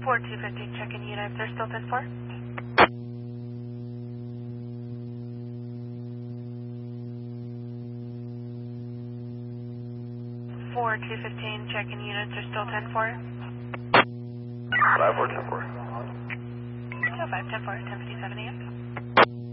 4250, check-in units. They're still 10-4? For 215, check-in units are still 10-4? 5410-4. 205, 10-4, 10:57 a.m.